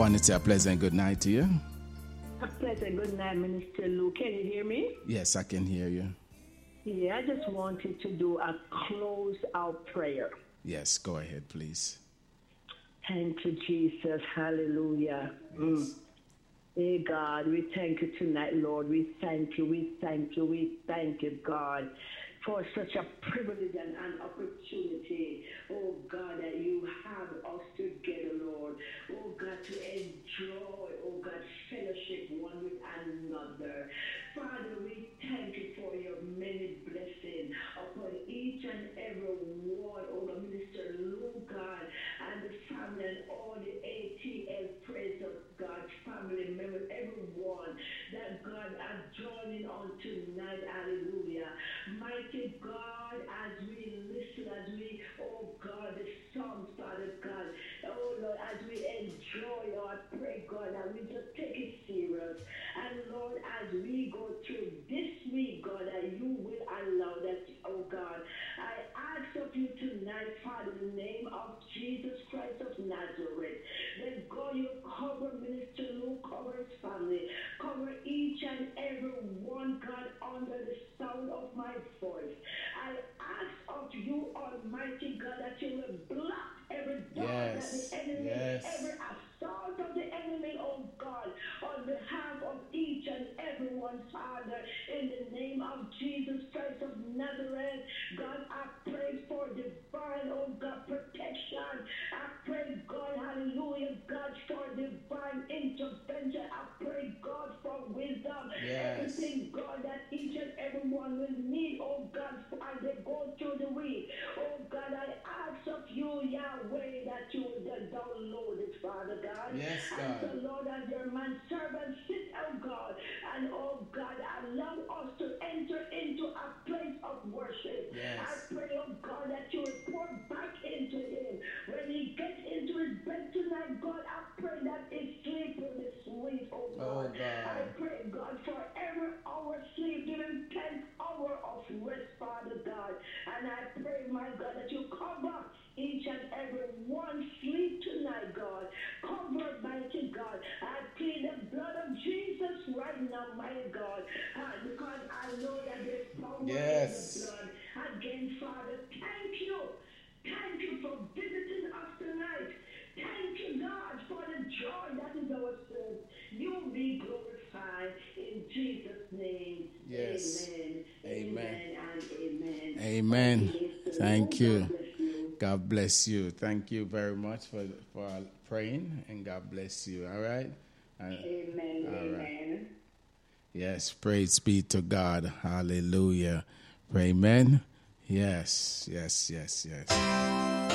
Want to say a pleasant good night to you. A pleasant good night, Minister Lou. Can you hear me? Yes, I can hear you. Yeah, I just wanted to do a close-out prayer. Yes, go ahead, please. Thank you, Jesus. Hallelujah. Yes. Hey, God, we thank you tonight, Lord. We thank you, we thank you, we thank you, God, for such a privilege and an opportunity, oh God, that you have us together, Lord. Oh God, to enjoy, oh God, fellowship one with another. Father, we thank you for your many blessings upon each and every one, oh God, Minister Lou, God, and the family and all the ATL praise of God's family members, everyone that God are joining on tonight, hallelujah. Mighty God, as we listen, as we, oh God, the songs, Father God, oh Lord, as we enjoy, Lord, I pray, God, that we just take it serious. And Lord, as we go through this week, God, that you will allow that, oh God, I ask of you tonight, Father, in the name of Jesus Christ of Nazareth, that God, you cover Minister Lou, cover his family, cover each and every one, God, under the sound of my voice. I ask of you, Almighty God, that you will block every door that the enemy, every assault of the enemy, oh God, on behalf of each and every one, Father, in the name of Jesus Christ of Nazareth. God, I pray for divine, oh God, protection. I pray, God, hallelujah, God, for divine intervention. I pray, God, for wisdom. Everything, God, that each and everyone will need, oh God, as they go through the week. Oh God, I ask of you, Yahweh, that you will download it, Father God. Yes, God. And so, Lord, as your man servant sit, oh God, and oh God, allow us to enter into a place of worship. Yes. I pray, oh God, that you will pour back into him. When he gets into his bed tonight, God, I pray that his sleep will be sweet, oh God. Oh, God. I pray, God, for every hour sleep, give him 10 hours of rest, Father God. And I pray, my God, that you cover each and every one sleep tonight, God. Cover, mighty God. I plead the blood of Jesus right now, my God. Because I know that there's power in the blood. Again, Father, thank you. Thank you for visiting us tonight. Thank you, God, for the joy that is our soul. You be glorified in Jesus' name. Yes. Amen. Amen. And amen. Amen. Thank you. God bless you. Thank you very much for praying, and God bless you. All right? Amen. All Amen. right. Yes, praise be to God. Hallelujah. Amen. Yes, yes, yes, yes.